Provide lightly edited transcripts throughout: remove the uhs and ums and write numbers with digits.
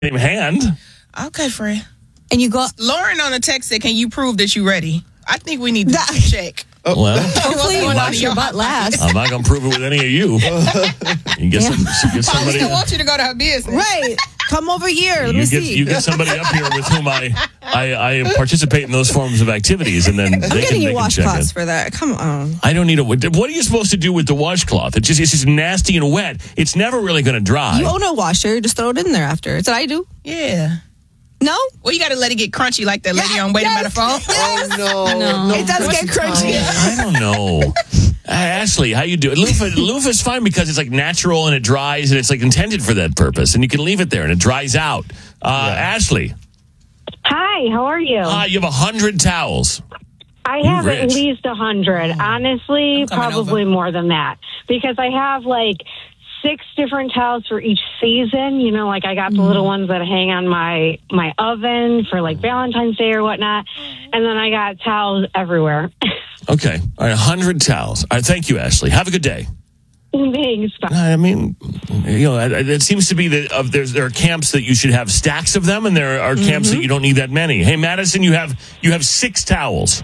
same hand. Okay, Fred. And you go. Lauren on the text said, "Can you prove that you're ready?" I think we need to check. Well, Hopefully you wash your butt last. I'm not going to prove it with any of you. You get, get I somebody. still want you to go to her business. Right. Come over here. Let me see. You get somebody up here with whom I participate in those forms of activities, and then I'm they getting you can check washcloths it. for that. Come on. I don't need a. What are you supposed to do with the washcloth? It's just nasty and wet. It's never really going to dry. You own a washer. Just throw it in there after. It's what I do. Yeah. No? Well, you got to let it get crunchy like that lady on Waiting by the Phone. Oh, no. It does get crunchy. I don't know. Ashley, how you do it? Loofah's fine because it's like natural and it dries and it's like intended for that purpose, and you can leave it there and it dries out. Ashley. Hi, how are you? You have 100 towels. I have rich. at least 100. Honestly, probably more than that. Because I have like 6 different towels for each season. You know, like I got the little ones that hang on my oven for like Valentine's Day or whatnot. And then I got towels everywhere. Okay. All right, 100 towels. All right, thank you, Ashley. Have a good day. Thanks. Bye. I mean, you know, it seems to be that there are camps that you should have stacks of them, and there are camps that you don't need that many. Hey, Madison, you have 6 towels.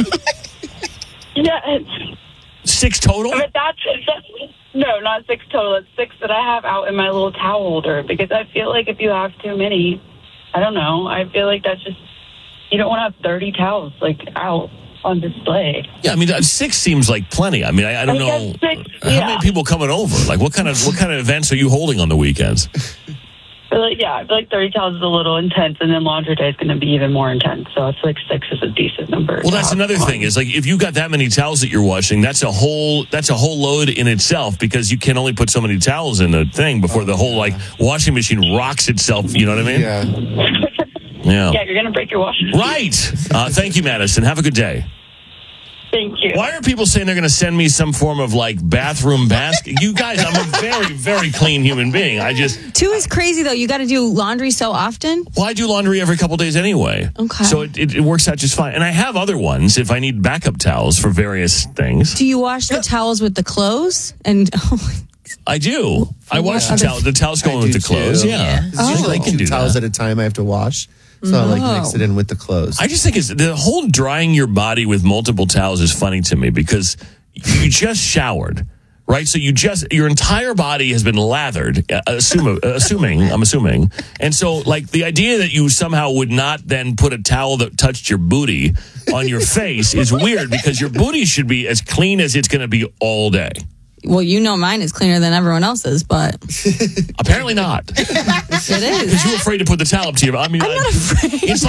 Yeah. 6 total? But that's no, not 6 total. It's 6 that I have out in my little towel holder, because I feel like if you have too many, I don't know, I feel like that's just, you don't want to have 30 towels like out on display. Yeah, I mean, 6 seems like plenty. I mean, I don't know 6, how many people coming over. Like, what kind of events are you holding on the weekends? But I feel like 30 towels is a little intense, and then laundry day is going to be even more intense. So it's like 6 is a decent number. Well, that's another thing is like if you got that many towels that you're washing, that's a whole load in itself, because you can only put so many towels in the thing before the whole like washing machine rocks itself. You know what I mean? Yeah. Yeah. Yeah, you're going to break your washing machine. Right. Thank you, Madison. Have a good day. Thank you. Why are people saying they're going to send me some form of like bathroom basket? You guys, I'm a very, very clean human being. 2 is crazy though. You got to do laundry so often. Well, I do laundry every couple days anyway. Okay. So it works out just fine. And I have other ones if I need backup towels for various things. Do you wash the towels with the clothes? And I do. I wash the towels. The towels go in with the clothes. Too. Yeah. It's usually like 2 towels at a time I have to wash. So I like mix it in with the clothes. I just think the whole drying your body with multiple towels is funny to me, because you just showered, right? So your entire body has been lathered, I'm assuming. And so like the idea that you somehow would not then put a towel that touched your booty on your face is weird, because your booty should be as clean as it's going to be all day. well, you know mine is cleaner than everyone else's, but Apparently not. it is. Because you're afraid to put the towel up to your. I mean, I'm not afraid. It's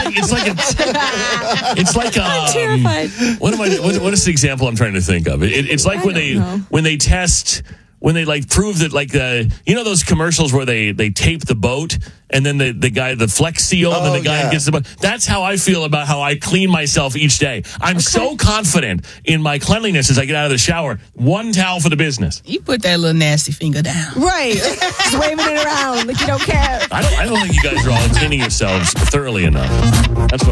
like I'm terrified. What is the example I'm trying to think of? It's like when they test. When they like prove that like you know those commercials where they tape the boat and then the guy the Flex Seal and then the guy gets the boat. That's how I feel about how I clean myself each day. I'm so confident in my cleanliness as I get out of the shower. 1 towel for the business. You put that little nasty finger down. Right. Just waving it around like you don't care. I don't think you guys are all cleaning yourselves thoroughly enough. That's what